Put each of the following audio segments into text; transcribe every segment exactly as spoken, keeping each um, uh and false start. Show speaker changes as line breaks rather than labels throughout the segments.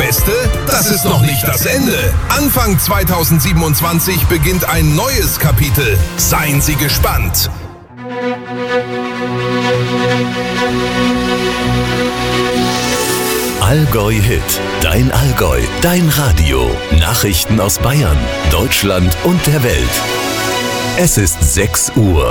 Beste? Das ist noch nicht das Ende. Anfang zweitausendsiebenundzwanzig beginnt ein neues Kapitel. Seien Sie gespannt.
Allgäu Hit, dein Allgäu, dein Radio. Nachrichten aus Bayern, Deutschland und der Welt. Es ist sechs Uhr.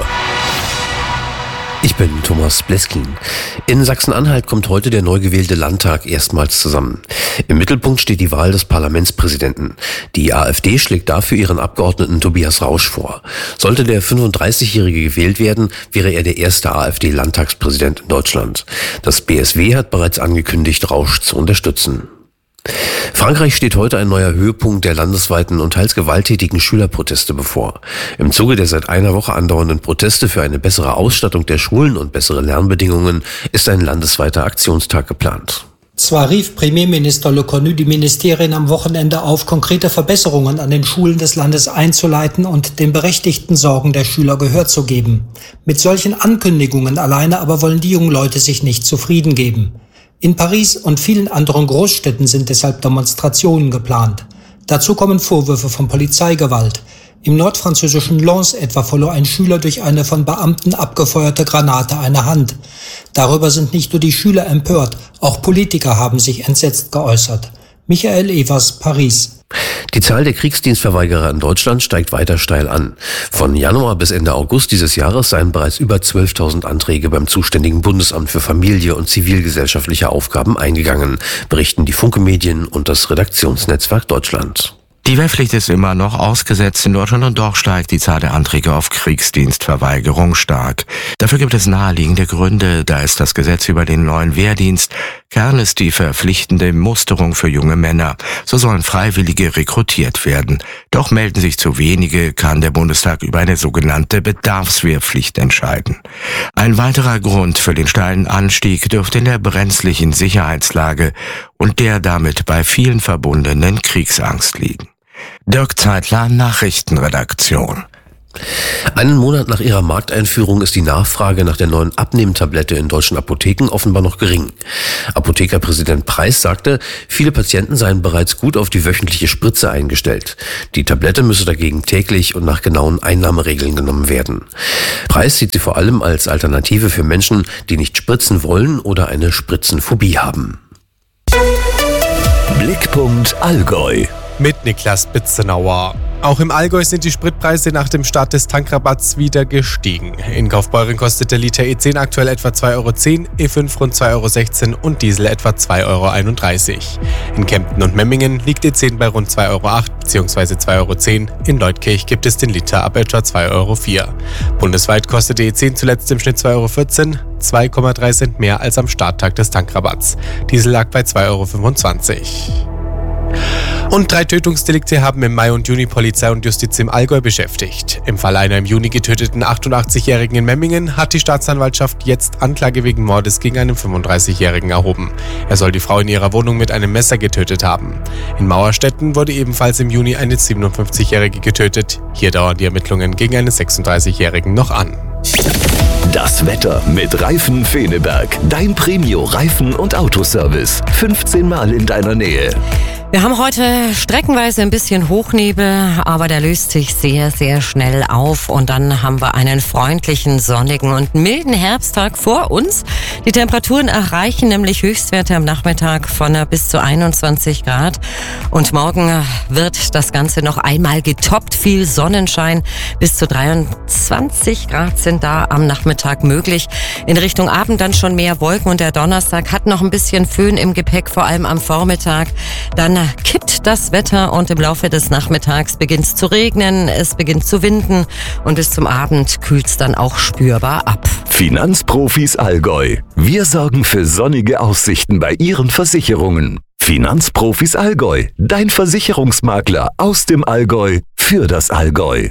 Ich bin Thomas Bleskin. In Sachsen-Anhalt kommt heute der neu gewählte Landtag erstmals zusammen. Im Mittelpunkt steht die Wahl des Parlamentspräsidenten. Die AfD schlägt dafür ihren Abgeordneten Tobias Rausch vor. Sollte der fünfunddreißigjährige gewählt werden, wäre er der erste AfD-Landtagspräsident in Deutschland. Das B S W hat bereits angekündigt, Rausch zu unterstützen. Frankreich steht heute ein neuer Höhepunkt der landesweiten und teils gewalttätigen Schülerproteste bevor. Im Zuge der seit einer Woche andauernden Proteste für eine bessere Ausstattung der Schulen und bessere Lernbedingungen ist ein landesweiter Aktionstag geplant.
Zwar rief Premierminister Le Cornu die Ministerien am Wochenende auf, konkrete Verbesserungen an den Schulen des Landes einzuleiten und den berechtigten Sorgen der Schüler Gehör zu geben. Mit solchen Ankündigungen alleine aber wollen die jungen Leute sich nicht zufrieden geben. In Paris und vielen anderen Großstädten sind deshalb Demonstrationen geplant. Dazu kommen Vorwürfe von Polizeigewalt. Im nordfranzösischen Lens etwa verlor ein Schüler durch eine von Beamten abgefeuerte Granate eine Hand. Darüber sind nicht nur die Schüler empört, auch Politiker haben sich entsetzt geäußert. Michael Evers, Paris.
Die Zahl der Kriegsdienstverweigerer in Deutschland steigt weiter steil an. Von Januar bis Ende August dieses Jahres seien bereits über zwölftausend Anträge beim zuständigen Bundesamt für Familie und zivilgesellschaftliche Aufgaben eingegangen, berichten die Funke Medien und das Redaktionsnetzwerk Deutschland.
Die Wehrpflicht ist immer noch ausgesetzt in Deutschland und doch steigt die Zahl der Anträge auf Kriegsdienstverweigerung stark. Dafür gibt es naheliegende Gründe. Da ist das Gesetz über den neuen Wehrdienst. Kern ist die verpflichtende Musterung für junge Männer. So sollen Freiwillige rekrutiert werden. Doch melden sich zu wenige, kann der Bundestag über eine sogenannte Bedarfswehrpflicht entscheiden. Ein weiterer Grund für den steilen Anstieg dürfte in der brenzlichen Sicherheitslage und der damit bei vielen verbundenen Kriegsangst liegen. Dirk Zeitler, Nachrichtenredaktion.
Einen Monat nach ihrer Markteinführung ist die Nachfrage nach der neuen Abnehmtablette in deutschen Apotheken offenbar noch gering. Apothekerpräsident Preis sagte, viele Patienten seien bereits gut auf die wöchentliche Spritze eingestellt. Die Tablette müsse dagegen täglich und nach genauen Einnahmeregeln genommen werden. Preis sieht sie vor allem als Alternative für Menschen, die nicht spritzen wollen oder eine Spritzenphobie haben.
Blickpunkt Allgäu.
Mit Niklas Bitzenauer. Auch im Allgäu sind die Spritpreise nach dem Start des Tankrabatts wieder gestiegen. In Kaufbeuren kostet der Liter E zehn aktuell etwa zwei Euro zehn, E fünf rund zwei Euro sechzehn und Diesel etwa zwei Euro einunddreißig. In Kempten und Memmingen liegt E zehn bei rund zwei Euro acht bzw. zwei Euro zehn. In Leutkirch gibt es den Liter ab etwa zwei Euro vier. Bundesweit kostete E zehn zuletzt im Schnitt zwei Euro vierzehn, zwei Komma drei Cent mehr als am Starttag des Tankrabatts. Diesel lag bei zwei Euro fünfundzwanzig. Und drei Tötungsdelikte haben im Mai und Juni Polizei und Justiz im Allgäu beschäftigt. Im Fall einer im Juni getöteten achtundachtzigjährigen in Memmingen hat die Staatsanwaltschaft jetzt Anklage wegen Mordes gegen einen fünfunddreißigjährigen erhoben. Er soll die Frau in ihrer Wohnung mit einem Messer getötet haben. In Mauerstetten wurde ebenfalls im Juni eine siebenundfünfzigjährige getötet. Hier dauern die Ermittlungen gegen einen sechsunddreißigjährigen noch an.
Das Wetter mit Reifen Feneberg. Dein Premio-Reifen- und Autoservice. fünfzehn Mal in deiner Nähe.
Wir haben heute streckenweise ein bisschen Hochnebel, aber der löst sich sehr, sehr schnell auf. Und dann haben wir einen freundlichen, sonnigen und milden Herbsttag vor uns. Die Temperaturen erreichen nämlich Höchstwerte am Nachmittag von bis zu einundzwanzig Grad. Und morgen wird das Ganze noch einmal getoppt. Viel Sonnenschein. Bis zu dreiundzwanzig Grad sind da am Nachmittag möglich. In Richtung Abend dann schon mehr Wolken und der Donnerstag hat noch ein bisschen Föhn im Gepäck, vor allem am Vormittag. Dann kippt das Wetter und im Laufe des Nachmittags beginnt es zu regnen, es beginnt zu winden und bis zum Abend kühlt es dann auch spürbar ab.
Finanzprofis Allgäu. Wir sorgen für sonnige Aussichten bei Ihren Versicherungen. Finanzprofis Allgäu. Dein Versicherungsmakler aus dem Allgäu für das Allgäu.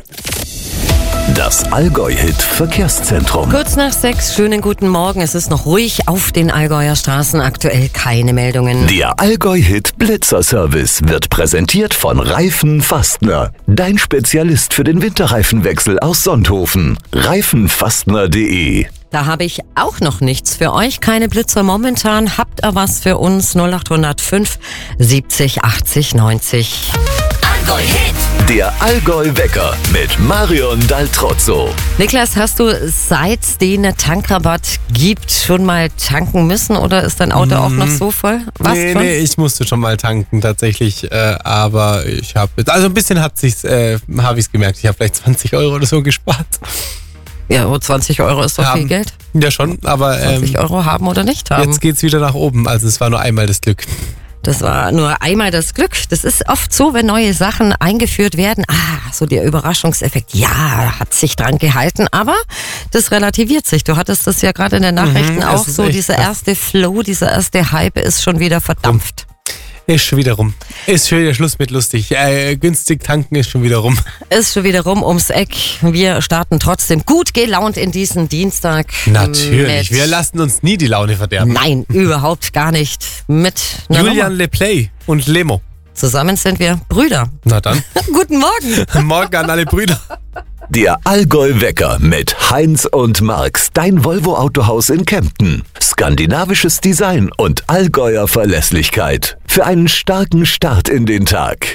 Das Allgäu-Hit Verkehrszentrum.
Kurz nach sechs, schönen guten Morgen. Es ist noch ruhig auf den Allgäuer Straßen. Aktuell keine Meldungen.
Der Allgäu-Hit Blitzerservice wird präsentiert von Reifen Fastner. Dein Spezialist für den Winterreifenwechsel aus Sonthofen. reifenfastner punkt de
Da habe ich auch noch nichts für euch. Keine Blitzer momentan. Habt ihr was für uns? null acht null fünf siebzig achtzig neunzig.
Allgäu Hit. Der Allgäu-Wecker mit Marion Daltrozzo.
Niklas, hast du, seit es den Tankrabatt gibt, schon mal tanken müssen oder ist dein Auto auch noch so voll? Was
nee,
schon?
nee, ich musste schon mal tanken tatsächlich, äh, aber ich habe, also ein bisschen hat sich's, äh, habe ich es gemerkt, ich habe vielleicht zwanzig Euro oder so gespart.
Ja, oh, zwanzig Euro ist doch
haben.
viel Geld.
Ja schon, aber ähm,
zwanzig Euro haben oder nicht haben.
jetzt geht's wieder nach oben, also es war nur einmal das Glück.
Das war nur einmal das Glück. Das ist oft so, wenn neue Sachen eingeführt werden. Ah, so der Überraschungseffekt. Ja, hat sich dran gehalten, aber das relativiert sich. Du hattest das ja gerade in den Nachrichten
Mhm,
auch
es ist
so.
echt
Dieser
krass.
erste Flow, dieser erste Hype ist schon wieder verdampft.
Ist schon wieder rum. Ist schon wieder Schluss mit lustig. Äh, günstig tanken ist schon wieder rum.
Ist schon wieder rum ums Eck. Wir starten trotzdem gut gelaunt in diesen Dienstag.
Natürlich,
mit-
wir lassen uns nie die Laune verderben.
Nein, überhaupt gar nicht. Mit einer
Julian
Nummer.
LePlay und Lemo.
Zusammen sind wir Brüder.
Na dann,
Guten Morgen.
morgen an alle Brüder.
Der Allgäu-Wecker mit Heinz und Marx, dein Volvo-Autohaus in Kempten. Skandinavisches Design und Allgäuer Verlässlichkeit. Für einen starken Start in den Tag.